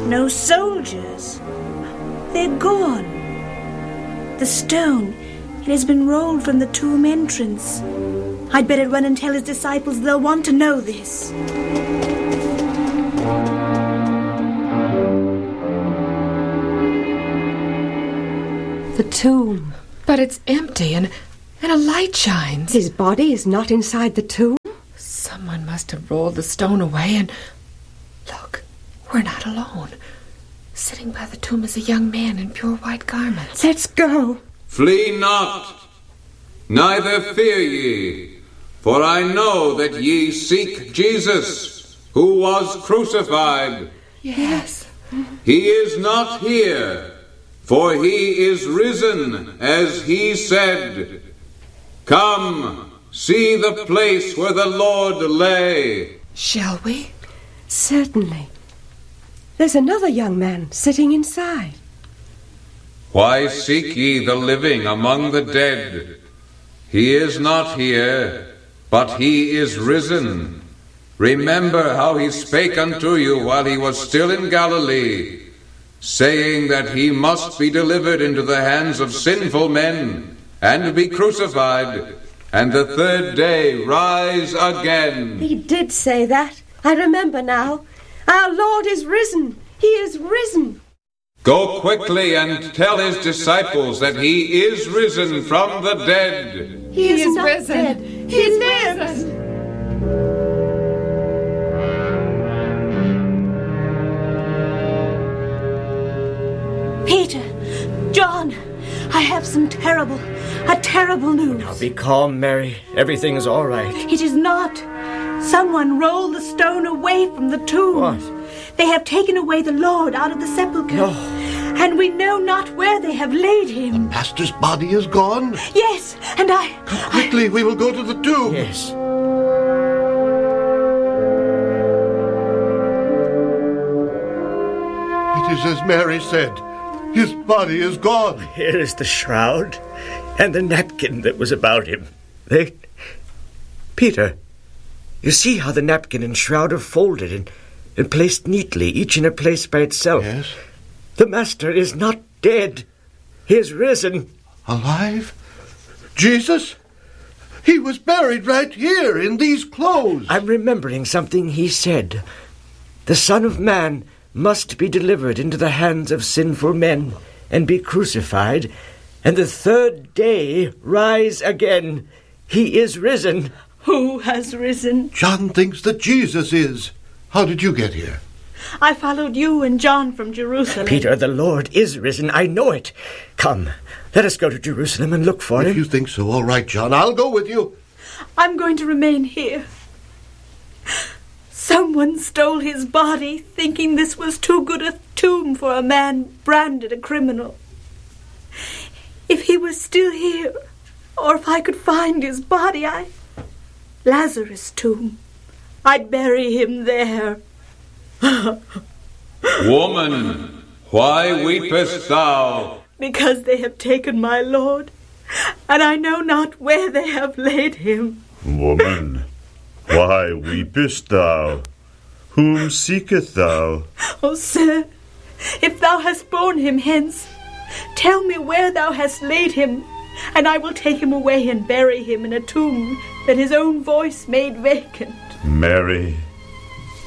No soldiers. They're gone. The stone, it has been rolled from the tomb entrance. I'd better run and tell his disciples. They'll want to know this. The tomb. But it's empty and a light shines. His body is not inside the tomb. Someone must have rolled the stone away and... Look, we're not alone. Sitting by the tomb is a young man in pure white garments. Let's go. Flee not, neither fear ye, for I know that ye seek Jesus, who was crucified. Yes. He is not here, for he is risen, as he said. Come, see the place where the Lord lay. Shall we? Certainly. There's another young man sitting inside. Why seek ye the living among the dead? He is not here, but he is risen. Remember how he spake unto you while he was still in Galilee, saying that he must be delivered into the hands of sinful men, and be crucified, and the third day rise again. He did say that. I remember now. Our Lord is risen. He is risen. Go quickly and tell his disciples that he is risen from the dead. He is not risen. dead. He lives. Peter, John, I have some terrible news. Now be calm, Mary. Everything's all right. It is not. Someone rolled the stone away from the tomb. What? They have taken away the Lord out of the sepulchre. No. And we know not where they have laid him. Master's body is gone. Yes, and Come quickly, we will go to the tomb. Yes. It is as Mary said. His body is gone. Here is the shroud and the napkin that was about him. Peter, you see how the napkin and shroud are folded and placed neatly, each in a place by itself. Yes. The Master is not dead. He is risen. Alive? Jesus? He was buried right here in these clothes. I'm remembering something he said. The Son of Man must be delivered into the hands of sinful men and be crucified, and the third day rise again. He is risen. who has risen? John thinks that Jesus is. How did you get here? I followed you and John from Jerusalem. Peter, the Lord is risen. I know it. Come, let us go to Jerusalem and look for him. If you think so, all right, John. I'll go with you. I'm going to remain here. Someone stole his body, thinking this was too good a tomb for a man branded a criminal. If he was still here, or if I could find his body, Lazarus' tomb, I'd bury him there. Woman, why weepest thou? Because they have taken my Lord, and I know not where they have laid him. Woman, why weepest thou? Whom seekest thou? O sir, if thou hast borne him hence, tell me where thou hast laid him, and I will take him away and bury him in a tomb that his own voice made vacant. Mary,